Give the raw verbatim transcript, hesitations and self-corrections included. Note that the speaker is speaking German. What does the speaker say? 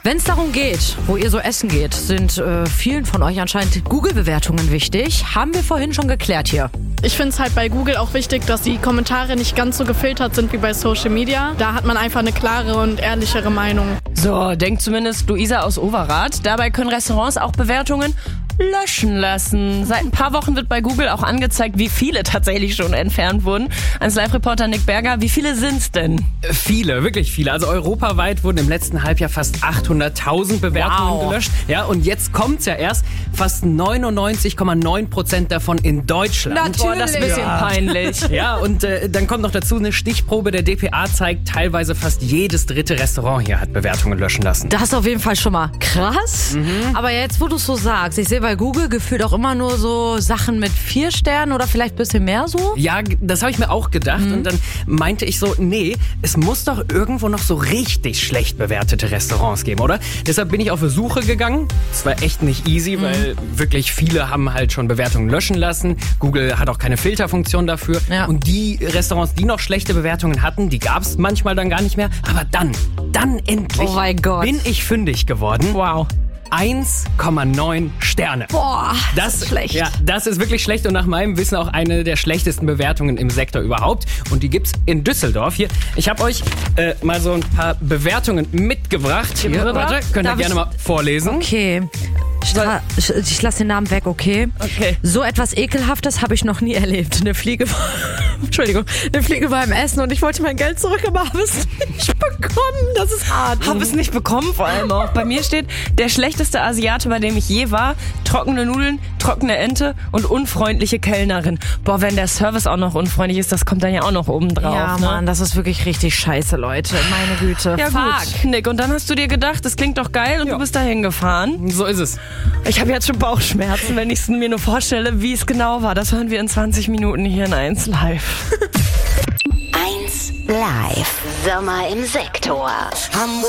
Wenn es darum geht, wo ihr so essen geht, sind äh, vielen von euch anscheinend Google-Bewertungen wichtig. Haben wir vorhin schon geklärt hier. Ich finde es halt bei Google auch wichtig, dass die Kommentare nicht ganz so gefiltert sind wie bei Social Media. Da hat man einfach eine klare und ehrlichere Meinung. So, denkt zumindest Luisa aus Overath. Dabei können Restaurants auch Bewertungen löschen lassen. Seit ein paar Wochen wird bei Google auch angezeigt, wie viele tatsächlich schon entfernt wurden. Als Live-Reporter Nick Berger, wie viele sind's denn? Viele, wirklich viele. Also europaweit wurden im letzten Halbjahr fast achthunderttausend Bewertungen Wow. gelöscht. Ja, und jetzt kommt's ja erst, fast neunundneunzig Komma neun Prozent davon in Deutschland. Boah, das ist ein bisschen peinlich. Ja, und äh, dann kommt noch dazu, eine Stichprobe der D P A zeigt, teilweise fast jedes dritte Restaurant hier hat Bewertungen löschen lassen. Das ist auf jeden Fall schon mal krass. Mhm. Aber jetzt, wo du es so sagst, ich sehe bei Google gefühlt auch immer nur so Sachen mit vier Sternen oder vielleicht ein bisschen mehr so. Ja, das habe ich mir auch gedacht. Mhm. Und dann meinte ich so, nee, es muss doch irgendwo noch so richtig schlecht bewertete Restaurants geben, oder? Deshalb bin ich auf die Suche gegangen. Es war echt nicht easy, mhm. weil wirklich viele haben halt schon Bewertungen löschen lassen. Google hat auch keine Filterfunktion dafür. Ja. Und die Restaurants, die noch schlechte Bewertungen hatten, die gab es manchmal dann gar nicht mehr. Aber dann, dann endlich Oh mein Gott. bin ich fündig geworden. Wow. eins Komma neun Sterne. Boah, das, ist schlecht. Ja, das ist wirklich schlecht und nach meinem Wissen auch eine der schlechtesten Bewertungen im Sektor überhaupt. Und die gibt's in Düsseldorf. Hier, ich habe euch äh, mal so ein paar Bewertungen mitgebracht. Hier, rüber. warte, könnt ihr Darf gerne ich- mal vorlesen. Okay. Ich, tra- ich, ich lasse den Namen weg, okay? Okay. So etwas Ekelhaftes habe ich noch nie erlebt. Eine Fliege war, Entschuldigung, eine Fliege war im Essen und ich wollte mein Geld zurück, aber habe es nicht bekommen. Das ist hart. Hab es nicht bekommen, vor allem auch. Bei mir steht, der schlechteste Asiate, bei dem ich je war, trockene Nudeln, trockene Ente und unfreundliche Kellnerin. Boah, wenn der Service auch noch unfreundlich ist, das kommt dann ja auch noch oben drauf. Ja, ne? Mann, das ist wirklich richtig scheiße, Leute. Meine Güte. Ja Fuck. gut, Nick, und dann hast du dir gedacht, das klingt doch geil und Ja. du bist dahin gefahren. So ist es. Ich habe jetzt schon Bauchschmerzen, wenn ich es mir nur vorstelle, wie es genau war. Das hören wir in zwanzig Minuten hier in eins Live. eins Live. Sommer im Sektor.